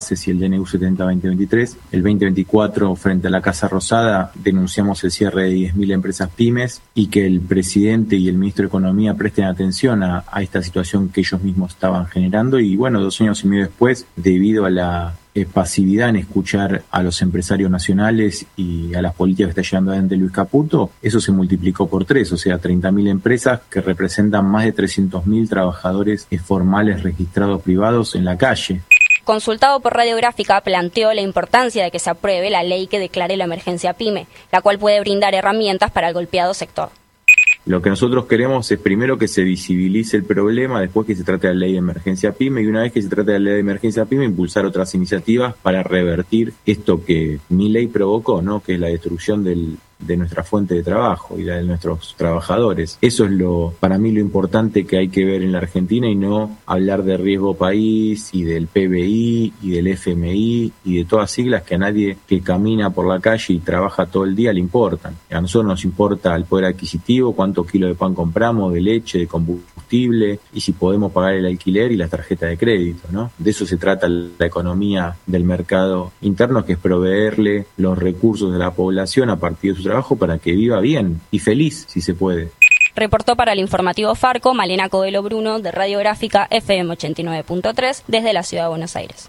y el DNU 70-2023. El 2024, frente a la Casa Rosada, denunciamos el cierre de 10.000 empresas pymes y que el presidente y el ministro de Economía presten atención a esta situación que ellos mismos estaban generando. Y bueno, 2 años y medio después, debido a la pasividad en escuchar a los empresarios nacionales y a las políticas que está llevando adelante Luis Caputo, eso se multiplicó por 3, o sea, 30.000 empresas que representan más de 300.000 trabajadores formales registrados privados en la calle. Consultado por Radiográfica, planteó la importancia de que se apruebe la ley que declare la emergencia PYME, la cual puede brindar herramientas para el golpeado sector. Lo que nosotros queremos es primero que se visibilice el problema, después que se trate de la ley de emergencia PYME y una vez que se trate de la ley de emergencia PYME impulsar otras iniciativas para revertir esto que mi ley provocó, ¿no? Que es la destrucción de nuestra fuente de trabajo y la de nuestros trabajadores. Eso es para mí lo importante que hay que ver en la Argentina y no hablar de riesgo país y del PBI y del FMI y de todas siglas que a nadie que camina por la calle y trabaja todo el día le importan. A nosotros nos importa el poder adquisitivo, cuántos kilos de pan compramos, de leche, de combustible y si podemos pagar el alquiler y las tarjetas de crédito, ¿no? De eso se trata la economía del mercado interno, que es proveerle los recursos de la población a partir de su trabajo para que viva bien y feliz, si se puede. Reportó para el informativo Farco Malena Codelo Bruno, de Radiográfica FM 89.3, desde la ciudad de Buenos Aires.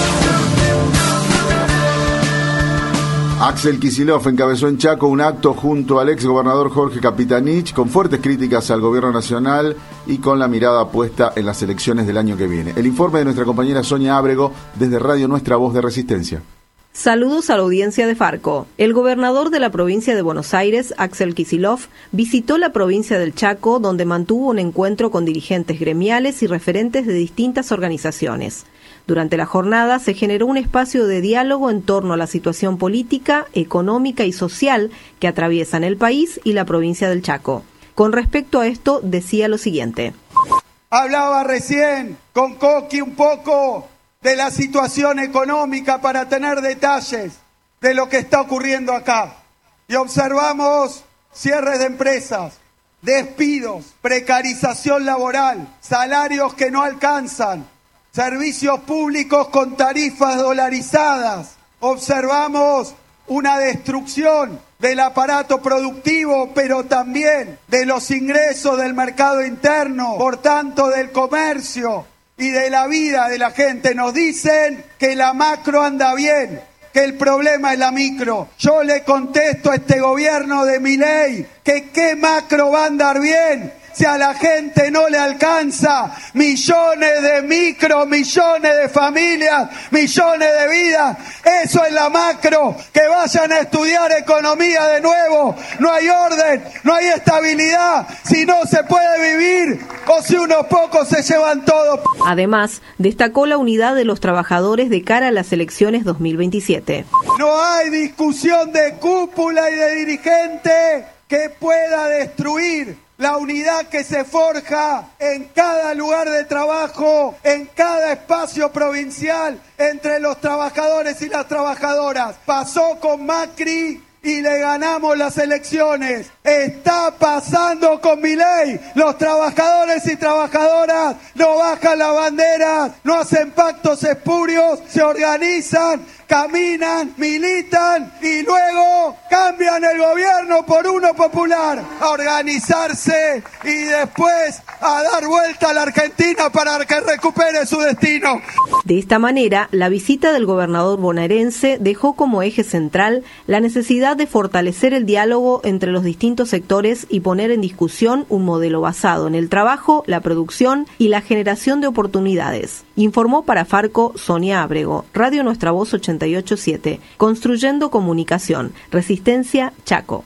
Axel Kicillof encabezó en Chaco un acto junto al exgobernador Jorge Capitanich con fuertes críticas al gobierno nacional y con la mirada puesta en las elecciones del año que viene. El informe de nuestra compañera Sonia Ábrego desde Radio Nuestra Voz de Resistencia. Saludos a la audiencia de Farco. El gobernador de la provincia de Buenos Aires, Axel Kicillof, visitó la provincia del Chaco, donde mantuvo un encuentro con dirigentes gremiales y referentes de distintas organizaciones. Durante la jornada se generó un espacio de diálogo en torno a la situación política, económica y social que atraviesan el país y la provincia del Chaco. Con respecto a esto, decía lo siguiente. Hablaba recién con Coqui un poco de la situación económica para tener detalles de lo que está ocurriendo acá. Y observamos cierres de empresas, despidos, precarización laboral, salarios que no alcanzan, servicios públicos con tarifas dolarizadas. Observamos una destrucción del aparato productivo, pero también de los ingresos del mercado interno, por tanto del comercio y de la vida de la gente. Nos dicen que la macro anda bien, que el problema es la micro. Yo le contesto a este gobierno de Milei que qué macro va a andar bien si a la gente no le alcanza. Millones de micro, millones de familias, millones de vidas. Eso es la macro. Que vayan a estudiar economía de nuevo. No hay orden, no hay estabilidad. Si no se puede vivir o si unos pocos se llevan todo. Además, destacó la unidad de los trabajadores de cara a las elecciones 2027. No hay discusión de cúpula y de dirigente que pueda destruir la unidad que se forja en cada lugar de trabajo, en cada espacio provincial, entre los trabajadores y las trabajadoras. Pasó con Macri y le ganamos las elecciones. Está pasando con Milei. Los trabajadores y trabajadoras no bajan la bandera, no hacen pactos espurios, se organizan, caminan, militan y luego cambian el gobierno por uno popular. A organizarse y después a dar vuelta a la Argentina para que recupere su destino. De esta manera, la visita del gobernador bonaerense dejó como eje central la necesidad de fortalecer el diálogo entre los distintos sectores y poner en discusión un modelo basado en el trabajo, la producción y la generación de oportunidades. Informó para Farco Sonia Ábrego, Radio Nuestra Voz 88.7, Construyendo Comunicación, Resistencia, Chaco.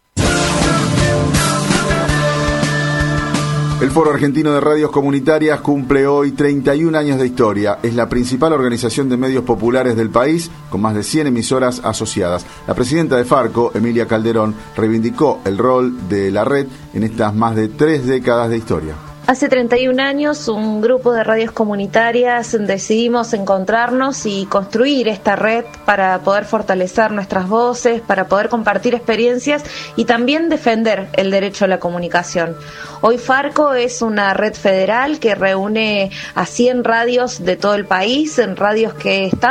El Foro Argentino de Radios Comunitarias cumple hoy 31 años de historia. Es la principal organización de medios populares del país, con más de 100 emisoras asociadas. La presidenta de Farco, Emilia Calderón, reivindicó el rol de la red en estas más de 3 décadas de historia. Hace 31 años, un grupo de radios comunitarias decidimos encontrarnos y construir esta red para poder fortalecer nuestras voces, para poder compartir experiencias y también defender el derecho a la comunicación. Hoy Farco es una red federal que reúne a 100 radios de todo el país, en radios que están